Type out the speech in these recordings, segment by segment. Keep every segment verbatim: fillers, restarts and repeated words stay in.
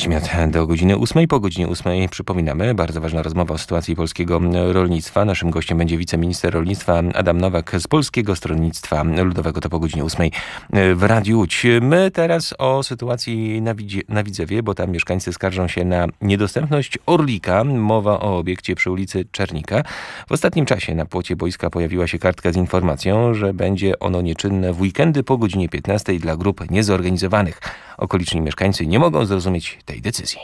jedenaście minut do godziny ósmej. Po godzinie ósmej przypominamy, bardzo ważna rozmowa o sytuacji polskiego rolnictwa. Naszym gościem będzie wiceminister rolnictwa Adam Nowak z Polskiego Stronnictwa Ludowego. To po godzinie ósmej w Radiu Łódź. My teraz o sytuacji na, Widzie, na Widzewie, bo tam mieszkańcy skarżą się na niedostępność Orlika. Mowa o obiekcie przy ulicy Czernika. W ostatnim czasie na płocie boiska pojawiła się kartka z informacją, że będzie ono nieczynne w weekendy po godzinie piętnastej dla grup niezorganizowanych. Okoliczni mieszkańcy nie mogą zrozumieć tej decyzji.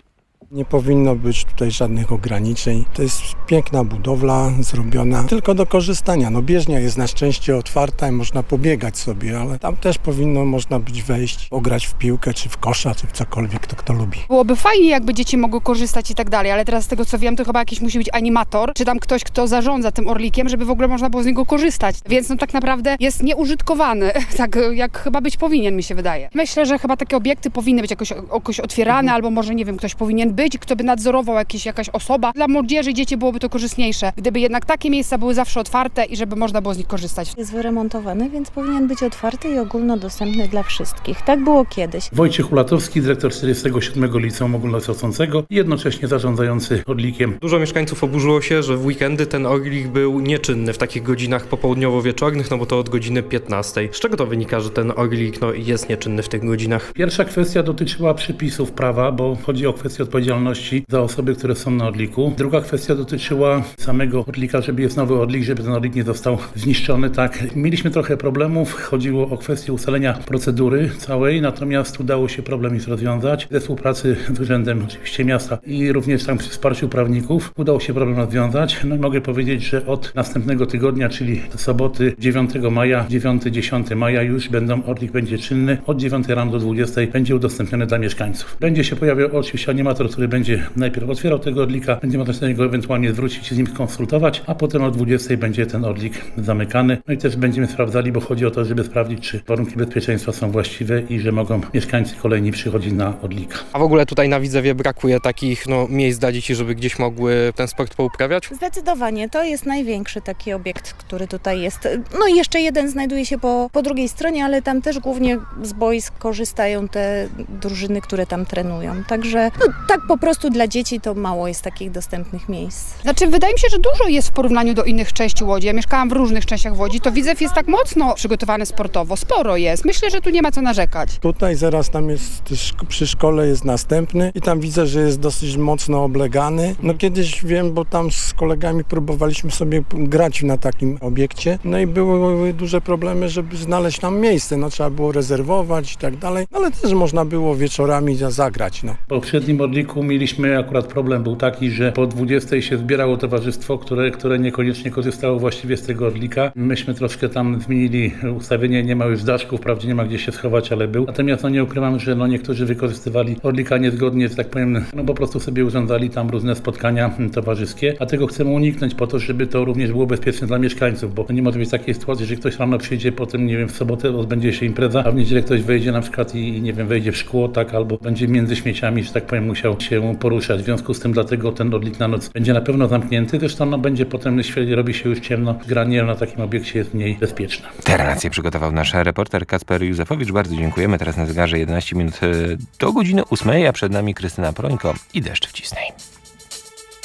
Nie powinno być tutaj żadnych ograniczeń. To jest piękna budowla, zrobiona tylko do korzystania. No bieżnia jest na szczęście otwarta i można pobiegać sobie, ale tam też powinno można być wejść, ograć w piłkę, czy w kosza, czy w cokolwiek, to kto lubi. Byłoby fajnie, jakby dzieci mogły korzystać i tak dalej, ale teraz z tego co wiem, to chyba jakiś musi być animator, czy tam ktoś, kto zarządza tym Orlikiem, żeby w ogóle można było z niego korzystać. Więc no tak naprawdę jest nieużytkowany, tak jak chyba być powinien, mi się wydaje. Myślę, że chyba takie obiekty powinny być jakoś, jakoś otwierane, mhm. albo może, nie wiem, ktoś powinien być, kto by nadzorował jakiś, jakaś osoba. Dla młodzieży i dzieci byłoby to korzystniejsze, gdyby jednak takie miejsca były zawsze otwarte i żeby można było z nich korzystać. Jest wyremontowany, więc powinien być otwarty i ogólnodostępny dla wszystkich. Tak było kiedyś. Wojciech Ulatowski, dyrektor czterdziestego siódmego Liceum Ogólnokształcącego i jednocześnie zarządzający Orlikiem. Dużo mieszkańców oburzyło się, że w weekendy ten Orlik był nieczynny w takich godzinach popołudniowo-wieczornych, no bo to od godziny piętnastej. Z czego to wynika, że ten Orlik no, jest nieczynny w tych godzinach? Pierwsza kwestia dotyczyła przepisów prawa, bo chodzi o kwestię odpowiedzialności za osoby, które są na Orliku. Druga kwestia dotyczyła samego Orlika, żeby jest nowy Orlik, żeby ten Orlik nie został zniszczony. Tak, mieliśmy trochę problemów, chodziło o kwestię ustalenia procedury całej, natomiast udało się problem już rozwiązać. We współpracy z Urzędem oczywiście Miasta i również tam przy wsparciu prawników udało się problem rozwiązać. No i mogę powiedzieć, że od następnego tygodnia, czyli soboty dziewiątego maja, dziewiątego dziesiątego maja już będą, Orlik będzie czynny. Od dziewiątej rano do dwudziestej będzie udostępniony dla mieszkańców. Będzie się pojawiał oczywiście animator, który będzie najpierw otwierał tego Orlika, będzie można się do niego ewentualnie zwrócić się z nim skonsultować, a potem o dwudziestej będzie ten Orlik zamykany. No i też będziemy sprawdzali, bo chodzi o to, żeby sprawdzić, czy warunki bezpieczeństwa są właściwe i że mogą mieszkańcy kolejni przychodzić na Orlika. A w ogóle tutaj na Widzewie brakuje takich no, miejsc dla dzieci, żeby gdzieś mogły ten sport pouprawiać? Zdecydowanie, to jest największy taki obiekt, który tutaj jest. No i jeszcze jeden znajduje się po, po drugiej stronie, ale tam też głównie z boisk korzystają te drużyny, które tam trenują. Także no, tak po prostu dla dzieci to mało jest takich dostępnych miejsc. Znaczy, wydaje mi się, że dużo jest w porównaniu do innych części Łodzi. Ja mieszkałam w różnych częściach Łodzi, to Widzew jest tak mocno przygotowany sportowo. Sporo jest. Myślę, że tu nie ma co narzekać. Tutaj zaraz tam jest, przy szkole jest następny i tam widzę, że jest dosyć mocno oblegany. No kiedyś wiem, bo tam z kolegami próbowaliśmy sobie grać na takim obiekcie, no i były duże problemy, żeby znaleźć tam miejsce. No trzeba było rezerwować i tak dalej, ale też można było wieczorami zagrać. No. W poprzednim Orliku mieliśmy akurat problem był taki, że po dwudziestej się zbierało towarzystwo, które, które niekoniecznie korzystało właściwie z tego Orlika. Myśmy troszkę tam zmienili ustawienie, nie ma już daszków, wprawdzie nie ma gdzie się schować, ale był. Natomiast no nie ukrywam, że no niektórzy wykorzystywali Orlika niezgodnie, że tak powiem, no po prostu sobie urządzali tam różne spotkania towarzyskie, a tego chcemy uniknąć po to, żeby to również było bezpieczne dla mieszkańców, bo nie może być takiej sytuacji, że ktoś rano przyjdzie, potem nie wiem, w sobotę odbędzie się impreza, a w niedzielę ktoś wejdzie na przykład i nie wiem, wejdzie w szkło, tak, albo będzie między śmieciami, że tak powiem, musiał się poruszać. W związku z tym dlatego ten Orlik na noc będzie na pewno zamknięty. Zresztą no, będzie potem, jeśli robi się już ciemno, granie na takim obiekcie jest mniej bezpieczne. Te relacje przygotował nasz reporter Kacper Józefowicz. Bardzo dziękujemy. Teraz na zegarze jedenaście minut do godziny ósmej, a przed nami Krystyna Prońko i Deszcz wcisnej.